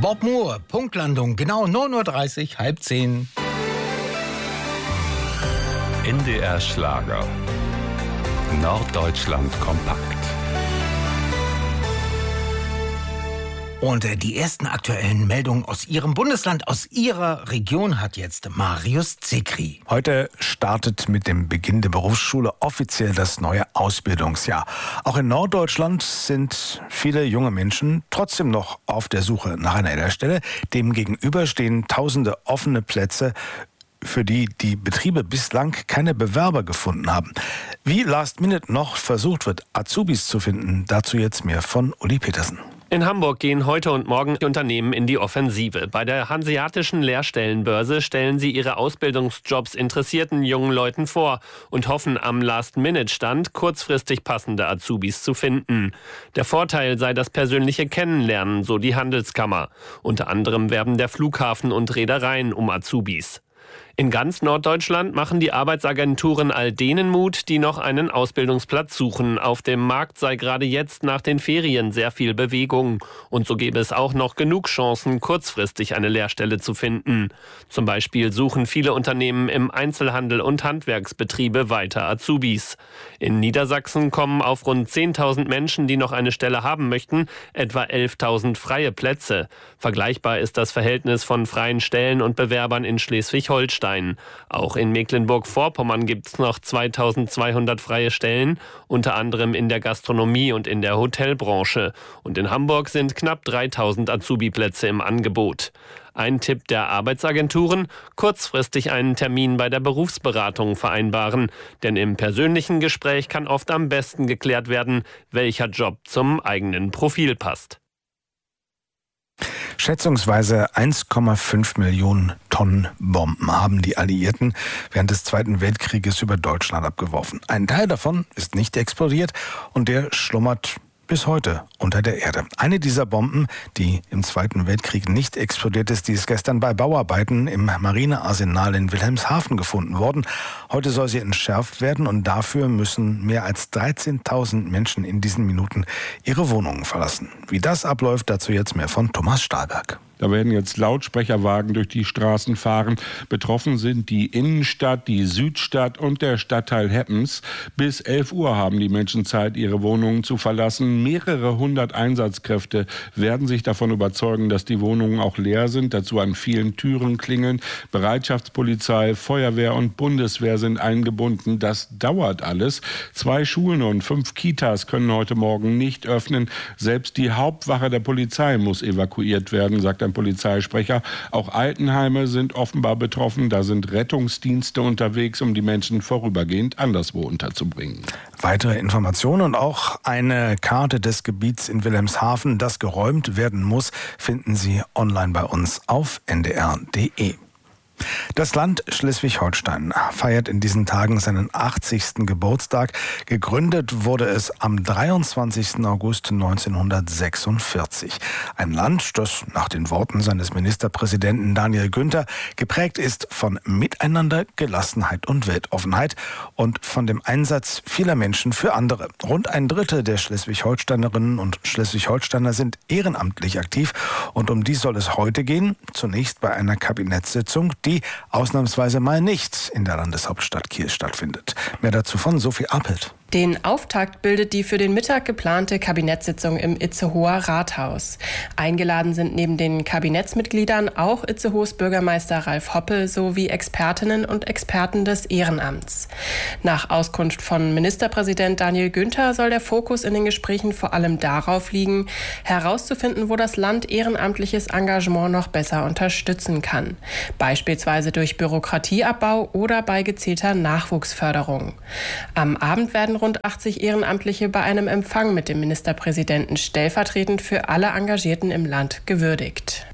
Bob Moore, Punktlandung, genau 9:30 Uhr, halb 10. NDR Schlager. Norddeutschland kompakt. Und die ersten aktuellen Meldungen aus Ihrem Bundesland, aus Ihrer Region hat jetzt Marius Zikri. Heute startet mit dem Beginn der Berufsschule offiziell das neue Ausbildungsjahr. Auch in Norddeutschland sind viele junge Menschen trotzdem noch auf der Suche nach einer Lehrstelle. Demgegenüber stehen tausende offene Plätze, für die die Betriebe bislang keine Bewerber gefunden haben. Wie last minute noch versucht wird, Azubis zu finden, dazu jetzt mehr von Uli Petersen. In Hamburg gehen heute und morgen die Unternehmen in die Offensive. Bei der Hanseatischen Lehrstellenbörse stellen sie ihre Ausbildungsjobs interessierten jungen Leuten vor und hoffen am Last-Minute-Stand kurzfristig passende Azubis zu finden. Der Vorteil sei das persönliche Kennenlernen, so die Handelskammer. Unter anderem werben der Flughafen und Reedereien um Azubis. In ganz Norddeutschland machen die Arbeitsagenturen all denen Mut, die noch einen Ausbildungsplatz suchen. Auf dem Markt sei gerade jetzt nach den Ferien sehr viel Bewegung. Und so gäbe es auch noch genug Chancen, kurzfristig eine Lehrstelle zu finden. Zum Beispiel suchen viele Unternehmen im Einzelhandel und Handwerksbetriebe weiter Azubis. In Niedersachsen kommen auf rund 10.000 Menschen, die noch eine Stelle haben möchten, etwa 11.000 freie Plätze. Vergleichbar ist das Verhältnis von freien Stellen und Bewerbern in Schleswig-Holstein. Auch in Mecklenburg-Vorpommern gibt es noch 2.200 freie Stellen, unter anderem in der Gastronomie und in der Hotelbranche. Und in Hamburg sind knapp 3.000 Azubi-Plätze im Angebot. Ein Tipp der Arbeitsagenturen: kurzfristig einen Termin bei der Berufsberatung vereinbaren. Denn im persönlichen Gespräch kann oft am besten geklärt werden, welcher Job zum eigenen Profil passt. Schätzungsweise 1,5 Millionen Tonnen Bomben haben die Alliierten während des Zweiten Weltkrieges über Deutschland abgeworfen. Ein Teil davon ist nicht explodiert und der schlummert bis heute unter der Erde. Eine dieser Bomben, die im Zweiten Weltkrieg nicht explodiert ist, die ist gestern bei Bauarbeiten im Marinearsenal in Wilhelmshaven gefunden worden. Heute soll sie entschärft werden und dafür müssen mehr als 13.000 Menschen in diesen Minuten ihre Wohnungen verlassen. Wie das abläuft, dazu jetzt mehr von Thomas Stahlberg. Da werden jetzt Lautsprecherwagen durch die Straßen fahren. Betroffen sind die Innenstadt, die Südstadt und der Stadtteil Heppens. Bis 11 Uhr haben die Menschen Zeit, ihre Wohnungen zu verlassen. Mehrere hundert Einsatzkräfte werden sich davon überzeugen, dass die Wohnungen auch leer sind. Dazu an vielen Türen klingeln. Bereitschaftspolizei, Feuerwehr und Bundeswehr sind eingebunden. Das dauert alles. 2 Schulen und 5 Kitas können heute Morgen nicht öffnen. Selbst die Hauptwache der Polizei muss evakuiert werden, sagt ein Polizeisprecher. Auch Altenheime sind offenbar betroffen. Da sind Rettungsdienste unterwegs, um die Menschen vorübergehend anderswo unterzubringen. Weitere Informationen und auch eine Karte des Gebiets in Wilhelmshaven, das geräumt werden muss, finden Sie online bei uns auf ndr.de. Das Land Schleswig-Holstein feiert in diesen Tagen seinen 80. Geburtstag. Gegründet wurde es am 23. August 1946. Ein Land, das nach den Worten seines Ministerpräsidenten Daniel Günther geprägt ist von Miteinander, Gelassenheit und Weltoffenheit und von dem Einsatz vieler Menschen für andere. Rund ein Drittel der Schleswig-Holsteinerinnen und Schleswig-Holsteiner sind ehrenamtlich aktiv und um die soll es heute gehen. Zunächst bei einer Kabinettssitzung, die ausnahmsweise mal nicht in der Landeshauptstadt Kiel stattfindet. Mehr dazu von Sophie Appelt. Den Auftakt bildet die für den Mittag geplante Kabinettssitzung im Itzehoer Rathaus. Eingeladen sind neben den Kabinettsmitgliedern auch Itzehoes Bürgermeister Ralf Hoppe sowie Expertinnen und Experten des Ehrenamts. Nach Auskunft von Ministerpräsident Daniel Günther soll der Fokus in den Gesprächen vor allem darauf liegen, herauszufinden, wo das Land ehrenamtliches Engagement noch besser unterstützen kann. Beispielsweise durch Bürokratieabbau oder bei gezielter Nachwuchsförderung. Am Abend werden rund 80 Ehrenamtliche bei einem Empfang mit dem Ministerpräsidenten stellvertretend für alle Engagierten im Land gewürdigt.